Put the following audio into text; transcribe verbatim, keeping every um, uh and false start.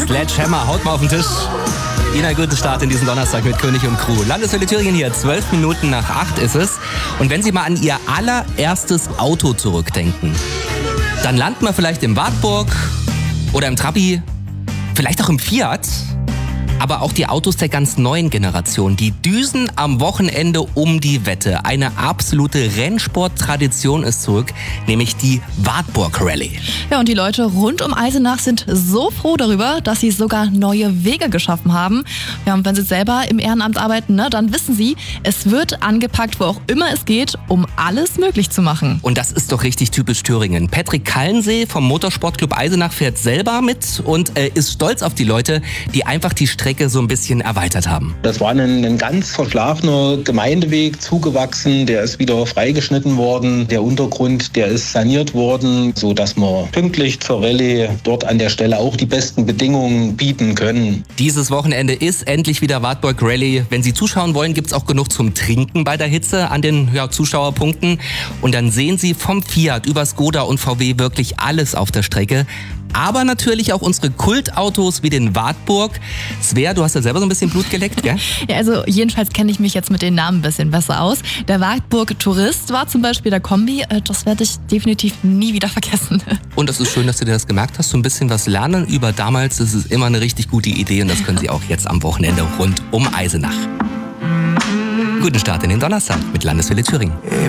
Sledgehammer, haut mal auf den Tisch. Ihnen einen guten Start in diesen Donnerstag mit König und Crew. Landeswelle Thüringen hier, zwölf Minuten nach acht ist es. Und wenn Sie mal an Ihr allererstes Auto zurückdenken, dann landen wir vielleicht im Wartburg oder im Trabi, vielleicht auch im Fiat. Aber auch die Autos der ganz neuen Generation, die düsen am Wochenende um die Wette. Eine absolute Rennsport-Tradition ist zurück, nämlich die Wartburg Rallye. Ja, und die Leute rund um Eisenach sind so froh darüber, dass sie sogar neue Wege geschaffen haben. Ja, und wenn sie selber im Ehrenamt arbeiten, ne, dann wissen sie, es wird angepackt, wo auch immer es geht, um alles möglich zu machen. Und das ist doch richtig typisch Thüringen. Patrick Kallensee vom Motorsportclub Eisenach fährt selber mit und äh, ist stolz auf die Leute, die einfach die Strecke so ein bisschen erweitert haben. Das war ein, ein ganz verschlafener Gemeindeweg, zugewachsen, der ist wieder freigeschnitten worden. Der Untergrund, der ist saniert worden, sodass wir pünktlich zur Rallye dort an der Stelle auch die besten Bedingungen bieten können. Dieses Wochenende ist endlich wieder Wartburg Rallye. Wenn Sie zuschauen wollen, gibt es auch genug zum Trinken bei der Hitze an den ja, Zuschauerpunkten. Und dann sehen Sie vom Fiat über Skoda und V W wirklich alles auf der Strecke. Aber natürlich auch unsere Kultautos wie den Wartburg. Svea, du hast ja selber so ein bisschen Blut geleckt, gell? Ja, also jedenfalls kenne ich mich jetzt mit den Namen ein bisschen besser aus. Der Wartburg Tourist war zum Beispiel der Kombi. Das werde ich definitiv nie wieder vergessen. Und es ist schön, dass du dir das gemerkt hast. So ein bisschen was lernen über damals. Das ist immer eine richtig gute Idee und das können Sie auch jetzt am Wochenende rund um Eisenach. Guten Start in den Donnerstag mit Landeswelle Thüringen.